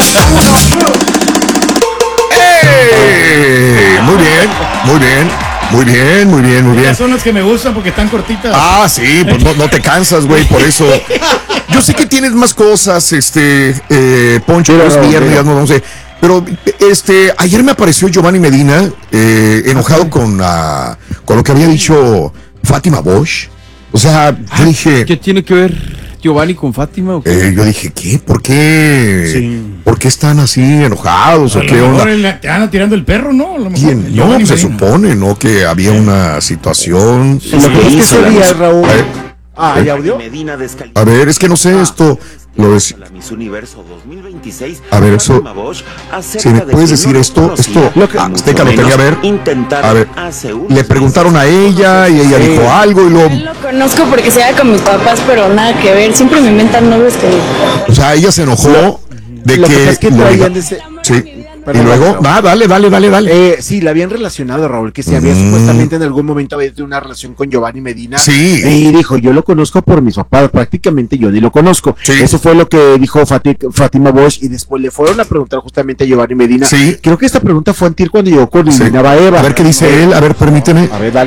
¡Ey! Muy bien, muy bien. Muy bien, muy bien, muy bien. Esas son las que me gustan porque están cortitas. Ah, sí, pues no te cansas, güey, por eso. Yo sé que tienes más cosas, Poncho, es viernes, no sé. Pero, ayer me apareció Giovanni Medina, enojado con lo que había dicho Fátima Bosch. O sea, yo dije... ¿Qué tiene que ver Giovanni con Fátima? ¿O qué? Yo dije, ¿qué? ¿Por qué? Sí. ¿Por qué están así enojados? ¿O qué onda? Te van tirando el perro, ¿no? A lo mejor. ¿Quién? No, Giovanni se Medina. supone, ¿no? Que había una situación. Lo que es que ese día, Raúl. ¿Hay audio? Medina A ver, es que no sé esto. Lo es. La Miss Universo 2026. A ver, eso. Fátima Bosch, acerca Si me de puedes que decir no esto, conocía, lo que mucho Azteca lo menos quería ver. intentaron A ver, hace unos le preguntaron a meses ella y ella dijo algo y luego, Lo conozco porque se va con mis papás, pero nada que ver. Siempre me inventan novios que... o sea, ella se enojó de Lo que pasa que es que lo traían diga. ese... Sí. Y Perdón, luego, Raúl. dale. Sí, la habían relacionado, Raúl, que se había supuestamente en algún momento había tenido una relación con Giovanni Medina. Sí. Y dijo, yo lo conozco por mis papás, prácticamente yo ni lo conozco. Sí. Eso fue lo que dijo Fátima Bosch y después le fueron a preguntar justamente a Giovanni Medina. Sí. Creo que esta pregunta fue antier cuando llegó con Sí. Lina Baeva. A ver qué dice él, a ver, permíteme. A ver, dale.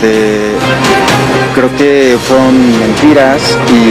Creo que fueron mentiras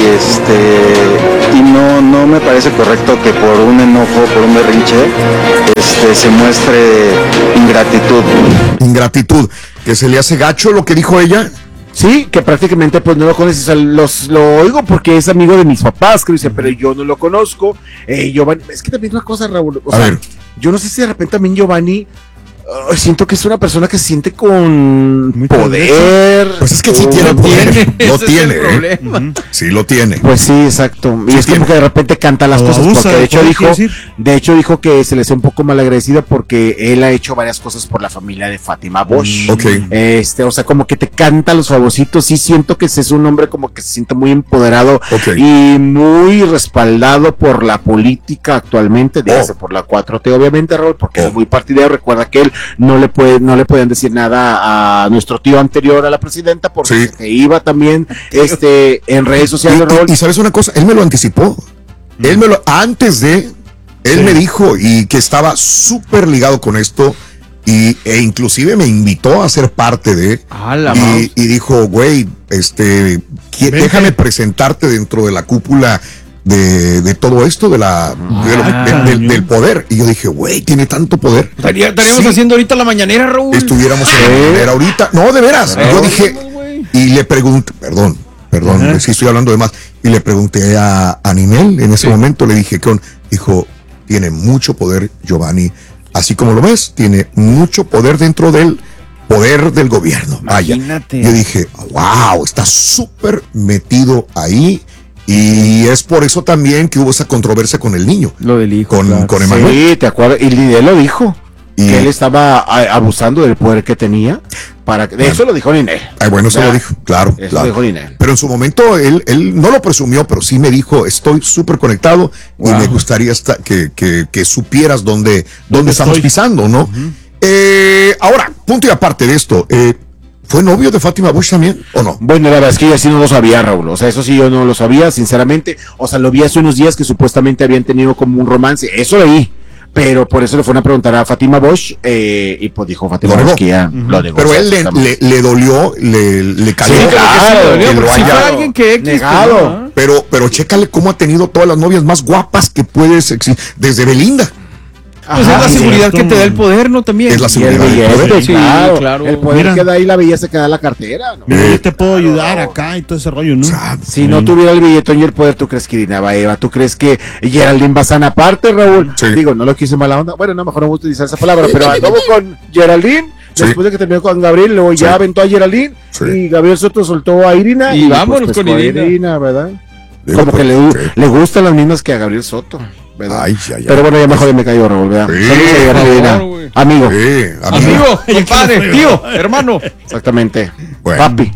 y no me parece correcto que por un enojo, por un berrinche, se muestre Ingratitud, que se le hace gacho lo que dijo ella. Sí, que prácticamente pues no lo conoces, o sea, lo oigo porque es amigo de mis papás, que dice, pero yo no lo conozco. Giovanni, es que también una cosa, Raúl, o A sea, ver. yo no sé si de repente también Giovanni, siento que es una persona que se siente con Muy poder. Pues es que sí tiene poder. Lo Ese tiene, es el problema. Sí lo tiene. Pues sí, exacto. Y Sí es tiene. como que de repente canta las O cosas, abusa porque de de hecho poder, dijo, quiero decir. que se le hace un poco malagradecido porque él ha hecho varias cosas por la familia de Fátima Bosch. Ok. O sea, como que te canta los favorcitos. Sí siento que ese es un hombre como que se siente muy empoderado Ok. y muy respaldado por la política actualmente, dígase por la 4T, obviamente, Raúl, porque es muy partidario. Recuerda que él no le podían decir nada a nuestro tío anterior a la presidenta porque Sí. se iba también en redes sociales, Raúl. Y sabes una cosa, él me lo anticipó. Él me dijo y que estaba súper ligado con esto e inclusive me invitó a ser parte de. Y dijo, güey, déjame presentarte dentro de la cúpula de todo esto del poder. Y yo dije, güey, tiene tanto poder. Estaríamos haciendo ahorita la mañanera, Raúl. Estuviéramos en la mañanera ahorita. No, de veras. Yo dije, y le pregunté, perdón, sí estoy hablando de más. Y le pregunté a Ninel en ese momento, le dije, dijo, tiene mucho poder Giovanni, así como lo ves, tiene mucho poder dentro del poder del gobierno. Vaya. Imagínate. Yo dije, wow, está súper metido ahí. Y es por eso también que hubo esa controversia con el niño. Lo del hijo. Con Emanuel. Sí, te acuerdas, y él lo dijo. Y que él estaba abusando del poder que tenía. Eso lo dijo Ninel. Bueno, eso lo dijo, claro. Eso claro. lo dijo Ninel. Pero en su momento él no lo presumió, pero sí me dijo, estoy súper conectado y me gustaría que supieras dónde estamos pisando, ¿no? Ahora, punto y aparte de esto, ¿fue novio de Fátima Bosch también o no? Bueno, la verdad es que yo sí no lo sabía, Raúl. O sea, eso sí yo no lo sabía, sinceramente. O sea, lo vi hace unos días que supuestamente habían tenido como un romance. Eso leí. Pero por eso le fueron a preguntar a Fátima Bosch y pues dijo Fátima Bosch que ya lo negó. Pero él le dolió, le cayó. Sí, claro, que lo Si haya fue alguien que negado. Pero chécale cómo ha tenido todas las novias más guapas que puedes desde Belinda. Pues es la seguridad que te da el poder, ¿no? También. Es la Y el seguridad del billete, poder. Sí, claro, claro. el poder Mira. que da ahí, la belleza que da la cartera, ¿no? Mira, yo te puedo ayudar acá y todo ese rollo, ¿no? Si no tuviera el billetón y el poder, ¿tú crees que Irina Baeva? ¿Tú crees que Geraldine Bazán aparte, Raúl? Sí. Digo, no lo quise mala onda. Bueno, no, mejor no voy a utilizar esa palabra, pero anduvo con Geraldine, Sí. después de que terminó con Gabriel, luego ya aventó a Geraldine Sí. y Gabriel Soto soltó a Irina. Y pues, vámonos pescó con a Irina. ¿verdad? Digo, Como que pues, le gustan las mismas que a Gabriel Soto, ¿verdad? Ay, ya. Pero bueno, ya mejor me cayó, Raúl, ¿verdad? Sí, Saludos a por Geraldine, favor, güey. amigo. Amigo, compadre, tío, hermano. Exactamente. Bueno. Papi.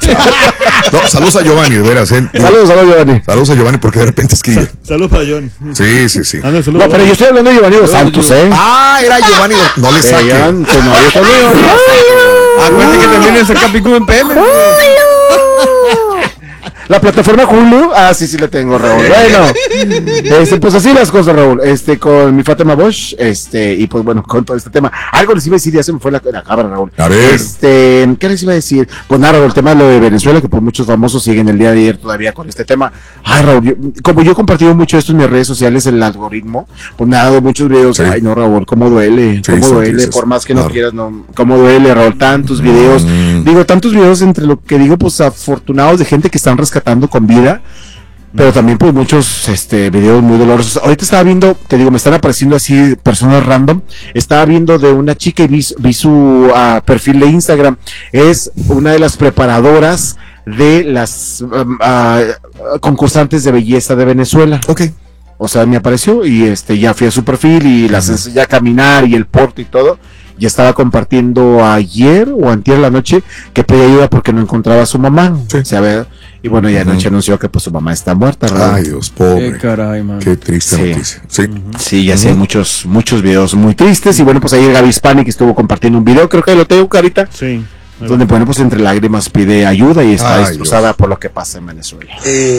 No, saludos a Giovanni, de veras. Saludos, Giovanni. Saludos a Giovanni porque de repente escribe. Salud para John. Sí. Ándale, salud. No, pero yo estoy hablando de Giovanni Dos Santos, ¿eh? Ah, era Giovanni. No le saque. Tu novio conmigo. Acuérdate que también es el Capicú en PM. La plataforma Hulu, sí la tengo, Raúl. Bueno, pues así las cosas, Raúl. Con mi Fátima Bosch, y pues bueno, con todo este tema. Algo les iba a decir, ya se me fue la cabra, Raúl. A ver. ¿Qué les iba a decir? Pues nada, Raúl, el tema de lo de Venezuela, que por muchos famosos siguen el día de ayer todavía con este tema. Ay, Raúl, como yo he compartido mucho esto en mis redes sociales, el algoritmo, pues me ha dado muchos videos. Sí. Ay, no, Raúl, cómo duele, por más que no quieras, no, cómo duele, Raúl, tantos videos. Digo, tantos videos entre lo que digo, pues afortunados de gente que están rescatando con vida. Pero también pues muchos videos muy dolorosos. Ahorita estaba viendo, te digo, me están apareciendo así personas random. Estaba viendo de una chica y vi su perfil de Instagram. Es una de las preparadoras de las concursantes de belleza de Venezuela. Ok. O sea, me apareció y ya fui a su perfil y las enseñé a caminar y el porte y todo. Y estaba compartiendo ayer o antier de la noche que pedía ayuda porque no encontraba a su mamá. Sí. ¿Sabe? Y bueno, ya anoche anunció que pues su mamá está muerta, ¿verdad? Ay, Dios, pobre. Qué caray, man. Qué triste noticia. Sí. Sí, ya sé, muchos videos muy tristes. Y bueno, pues ayer Gaby Hispanic estuvo compartiendo un video, creo que lo tengo, Carita. Sí. Donde, bueno, pues entre lágrimas pide ayuda y está destrozada por lo que pasa en Venezuela.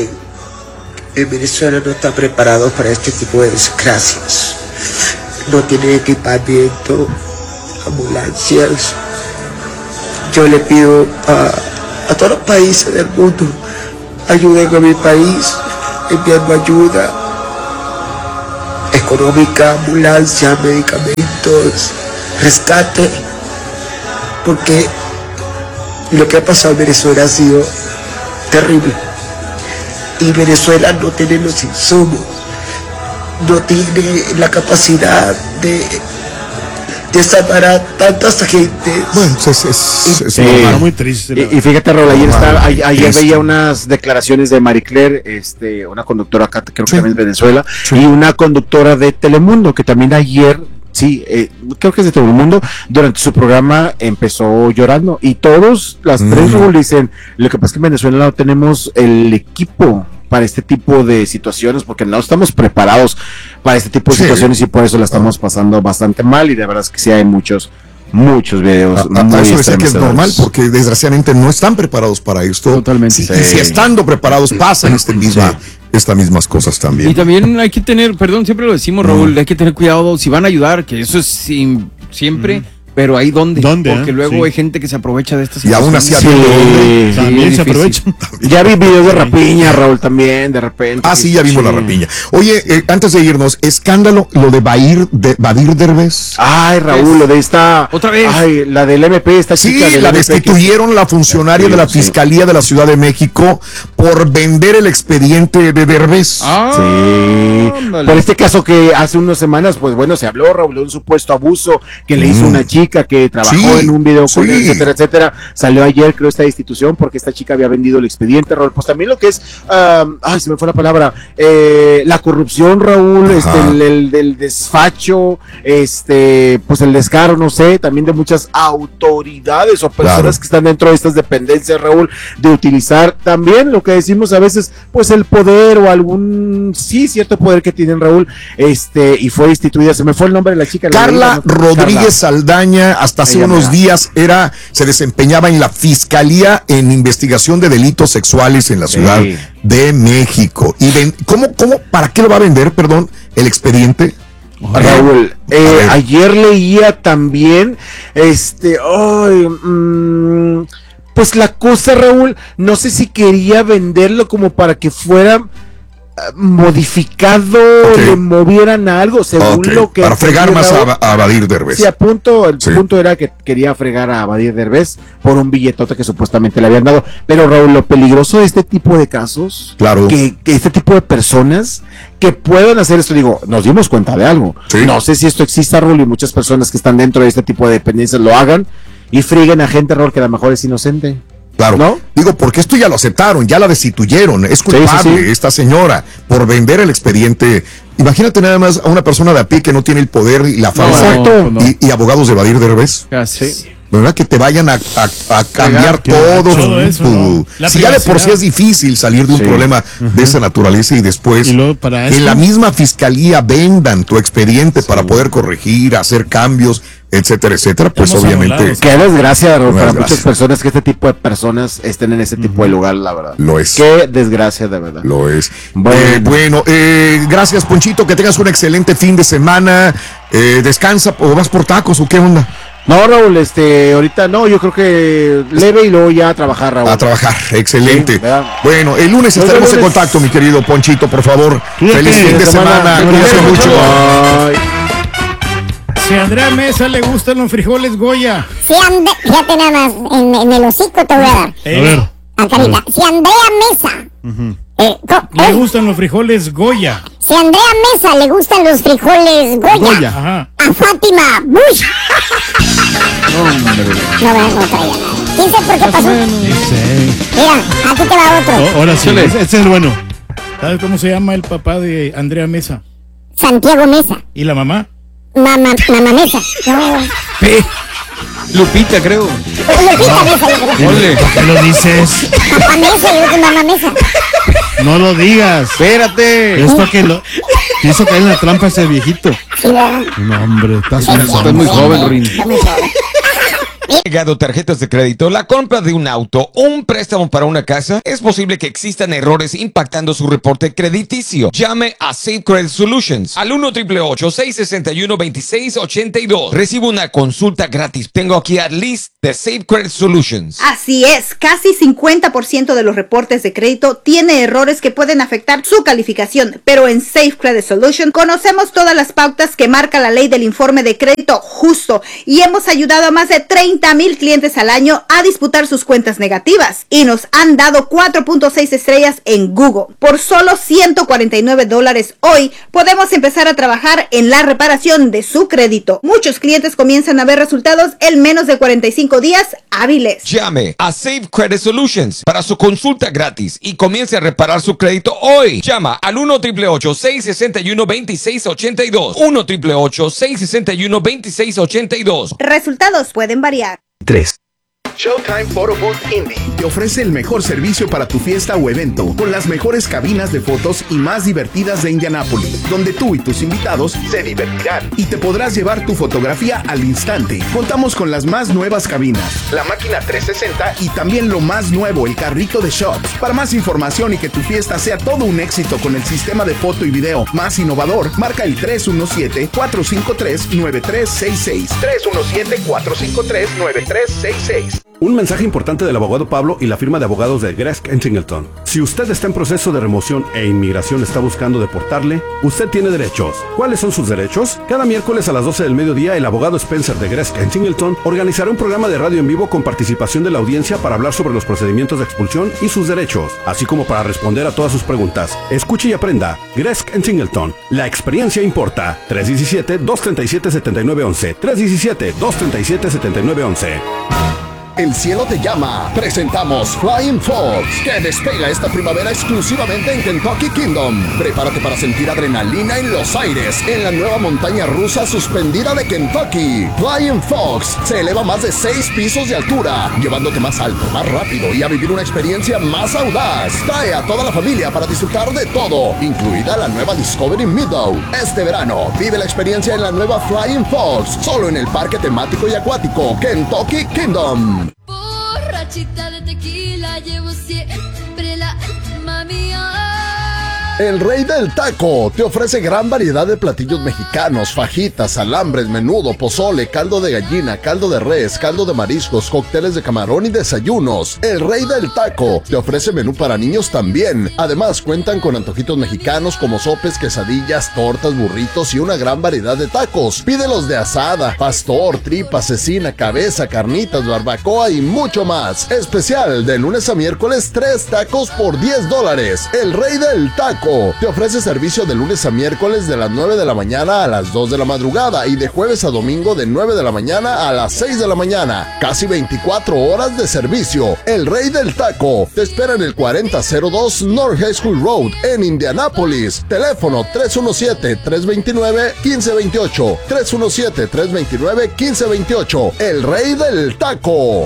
En Venezuela no está preparado para este tipo de desgracias. No tiene equipamiento, ambulancias. Yo le pido a todos los países del mundo, ayuden a mi país enviando ayuda económica, ambulancia, medicamentos, rescate, porque lo que ha pasado en Venezuela ha sido terrible. Y Venezuela no tiene los insumos, no tiene la capacidad de salvar a tanta gente. Bueno, es muy triste. Y fíjate, Raúl, ayer veía unas declaraciones de Marie Claire, una conductora acá, creo que también de Venezuela, y una conductora de Telemundo, que también ayer, creo que es de Telemundo, durante su programa empezó llorando, y todos, las tres, Raúl, dicen, lo que pasa es que en Venezuela no tenemos el equipo para este tipo de situaciones, porque no estamos preparados para este tipo de situaciones y por eso la estamos pasando bastante mal, y de verdad es que sí hay muchos videos eso decía que es normal, porque desgraciadamente no están preparados para esto. Totalmente. Y si estando preparados pasan estas mismas cosas también. Y también hay que tener, siempre lo decimos, Raúl, hay que tener cuidado si van a ayudar, que eso es siempre... Pero ahí dónde, porque luego hay gente que se aprovecha de estas situaciones. Y aún así también se aprovecha. Ya vi videos de rapiña, Raúl, también, de repente. Sí, ya vimos la rapiña. Oye, antes de irnos, escándalo, lo de Badir Derbez. Ay, Raúl, lo de esta... ¿Otra vez? Ay, la del MP, esta chica del la MP destituyeron la funcionaria de la Fiscalía de la Ciudad de México por vender el expediente de Derbez. Por este caso que hace unas semanas, pues bueno, se habló, Raúl, de un supuesto abuso que le hizo una chica que trabajó en un video con él, etcétera, etcétera. Salió ayer, creo, esta institución porque esta chica había vendido el expediente, Raúl. Pues también lo que es, se me fue la palabra, la corrupción, Raúl, el desfacho, pues el descaro, no sé, también de muchas autoridades o personas que están dentro de estas dependencias, Raúl, de utilizar también lo que decimos a veces, pues el poder o algún, cierto poder que tienen, Raúl, y fue instituida, se me fue el nombre de la chica. Carla Rodríguez Saldaña, hasta hace unos días se desempeñaba en la Fiscalía en investigación de delitos sexuales en la Ciudad de México. ¿Y para qué lo va a vender, el expediente? Raúl, ayer leía también, pues la cosa, Raúl, no sé si quería venderlo como para que fuera modificado, le movieran a algo, según lo que... Para fregar más a Badir Derbez. Sí, el punto era que quería fregar a Badir Derbez por un billetote que supuestamente le habían dado. Pero, Raúl, lo peligroso de este tipo de casos, que este tipo de personas que puedan hacer esto, nos dimos cuenta de algo. No sé si esto exista, Raúl, y muchas personas que están dentro de este tipo de dependencias lo hagan y friguen a gente, Raúl, que a lo mejor es inocente. Claro, ¿no? Porque esto ya lo aceptaron, ya la destituyeron, es culpable esta señora por vender el expediente. Imagínate nada más a una persona de a pie que no tiene el poder y la fama y abogados de Badir Derbez. ¿verdad? Que te vayan a cambiar todo eso, si ya de por sí es difícil salir de un problema de esa naturaleza y después en la misma fiscalía vendan tu expediente para poder corregir, hacer cambios, etcétera, etcétera, pues obviamente. Qué desgracia para muchas personas que este tipo de personas estén en ese tipo de lugar, la verdad. Lo es. Qué desgracia, de verdad. Lo es. Bueno, gracias, Ponchito, que tengas un excelente fin de semana. ¿Descansa o vas por tacos o qué onda? No, Raúl, ahorita no, yo creo que leve y luego ya a trabajar, Raúl. A trabajar, excelente. Sí, bueno, el lunes estaremos en contacto, mi querido Ponchito, por favor. Feliz fin de semana. Cuídense mucho. Si a Andrea Mesa le gustan los frijoles Goya. Fíjate nada más, en el hocico te voy a dar. A ver. A Carita. Si a Andrea Mesa le gustan los frijoles Goya. Si a Andrea Mesa le gustan los frijoles Goya. Ajá. A Fátima Bush. No traía. ¿Quién sabe por qué pasó? Mira, aquí te va otro. Ahora sí, ese es el bueno. ¿Sabes cómo se llama el papá de Andrea Mesa? Santiago Mesa. ¿Y la mamá? Mamá Mesa. No. Lupita, creo. Lupita Mesa, yo creo. Ole. ¿Por qué lo dices? Papá Mesa y mamá Mesa. No lo digas. Espérate. Es para que pienso que hay una trampa ese viejito. Sí, ¿verdad? No, hombre, estás muy joven, Rin. Llegado tarjetas de crédito, la compra de un auto o un préstamo para una casa, es posible que existan errores impactando su reporte crediticio. Llame a Safe Credit Solutions al 1-888-661-2682. Recibe una consulta gratis. Tengo aquí a Liz de Safe Credit Solutions. Así es, casi 50% de los reportes de crédito tiene errores que pueden afectar su calificación, pero en Safe Credit Solutions conocemos todas las pautas que marca la ley del informe de crédito justo y hemos ayudado a más de 30,000 clientes al año a disputar sus cuentas negativas y nos han dado 4.6 estrellas en Google. Por solo $149 hoy podemos empezar a trabajar en la reparación de su crédito. Muchos clientes comienzan a ver resultados en menos de 45 días hábiles. Llame a Safe Credit Solutions para su consulta gratis y comience a reparar su crédito hoy. Llama al 1-888-661-2682. 1-888-661-2682. Resultados pueden variar. 3. Showtime Photo Booth Indy te ofrece el mejor servicio para tu fiesta o evento, con las mejores cabinas de fotos y más divertidas de Indianápolis, donde tú y tus invitados se divertirán y te podrás llevar tu fotografía al instante. Contamos con las más nuevas cabinas, la máquina 360 y también lo más nuevo, el carrito de shots. Para más información y que tu fiesta sea todo un éxito con el sistema de foto y video más innovador, marca el 317-453-9366. 317-453-9366. Un mensaje importante del abogado Pablo y la firma de abogados de Gresk & Singleton. Si usted está en proceso de remoción e inmigración está buscando deportarle, usted tiene derechos. ¿Cuáles son sus derechos? Cada miércoles a las 12 del mediodía, el abogado Spencer de Gresk & Singleton organizará un programa de radio en vivo con participación de la audiencia para hablar sobre los procedimientos de expulsión y sus derechos, así como para responder a todas sus preguntas. Escuche y aprenda. Gresk & Singleton. La experiencia importa. 317-237-7911. 317-237-7911. El cielo te llama. Presentamos Flying Fox, que despega esta primavera exclusivamente en Kentucky Kingdom. Prepárate para sentir adrenalina en los aires en la nueva montaña rusa suspendida de Kentucky. Flying Fox se eleva más de 6 pisos de altura, llevándote más alto, más rápido y a vivir una experiencia más audaz. Trae a toda la familia para disfrutar de todo, incluida la nueva Discovery Meadow. Este verano, vive la experiencia en la nueva Flying Fox, solo en el parque temático y acuático Kentucky Kingdom. Borrachita de tequila, llevo siempre la alma mía. El Rey del Taco te ofrece gran variedad de platillos mexicanos, fajitas, alambres, menudo, pozole, caldo de gallina, caldo de res, caldo de mariscos, cócteles de camarón y desayunos. El Rey del Taco te ofrece menú para niños también. Además, cuentan con antojitos mexicanos como sopes, quesadillas, tortas, burritos y una gran variedad de tacos. Pídelos de asada, pastor, tripa, cecina, cabeza, carnitas, barbacoa y mucho más. Especial de lunes a miércoles, 3 tacos por $10. El Rey del Taco. Taco. Te ofrece servicio de lunes a miércoles de las 9 de la mañana a las 2 de la madrugada y de jueves a domingo de 9 de la mañana a las 6 de la mañana. Casi 24 horas de servicio. El Rey del Taco te espera en el 4002 North High School Road en Indianápolis. Teléfono 317-329-1528. 317-329-1528. El Rey del Taco.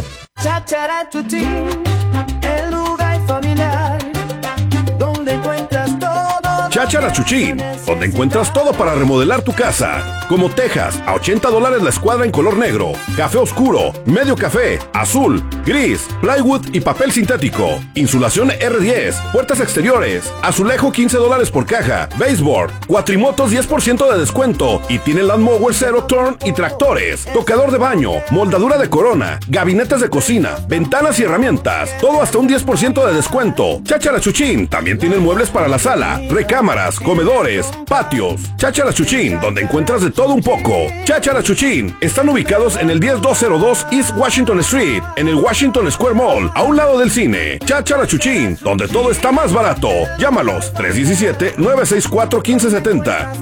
El lugar familiar donde encuentras todo. Cháchara Chuchín, donde encuentras todo para remodelar tu casa, como tejas a $80 la escuadra en color negro, café oscuro, medio café, azul, gris, plywood y papel sintético, insulación R10, puertas exteriores, azulejo $15 por caja, baseboard, cuatrimotos 10% de descuento y tiene Land Mower Zero Turn y tractores, tocador de baño, moldadura de corona, gabinetes de cocina, ventanas y herramientas, todo hasta un 10% de descuento. Cháchara Chuchín también tiene muebles para la sala, recámaras, comedores, patios. Cháchara Chuchín, donde encuentras de todo un poco. Cháchara Chuchín, están ubicados en el 10202 East Washington Street, en el Washington Square Mall, a un lado del cine. Cháchara Chuchín, donde todo está más barato. Llámalos 317-964-1570.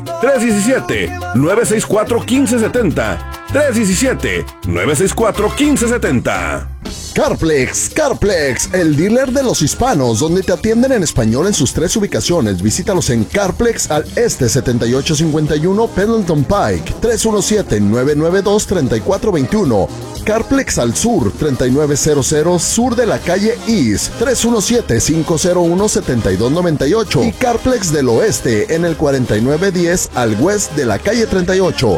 317-964-1570. 317-964-1570. Carplex, el dealer de los hispanos, donde te atienden en español en sus 3 ubicaciones. Visítalos en Carplex al este 7851 Pendleton Pike, 317-992-3421. Carplex al sur, 3900 sur de la calle East, 317-501-7298. Y Carplex del oeste en el 4910 al west de la calle 38,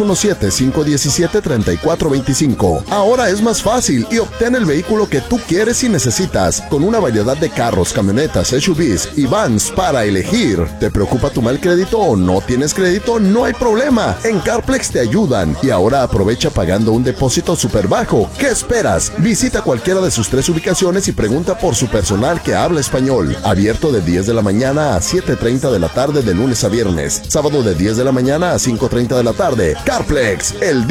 317-517-3425. Ahora es más fácil y obtén el vehículo que tú quieres y necesitas, con una variedad de carros, camionetas, SUVs y vans para elegir. ¿Te preocupa tu mal crédito o no tienes crédito? No hay problema. En Carplex te ayudan. Y ahora aprovecha pagando un depósito súper bajo. ¿Qué esperas? Visita cualquiera de sus 3 ubicaciones y pregunta por su personal que habla español. Abierto de 10 de la mañana a 7:30 de la tarde de lunes a viernes. Sábado de 10 de la mañana a 5:30 de la tarde. Carplex, el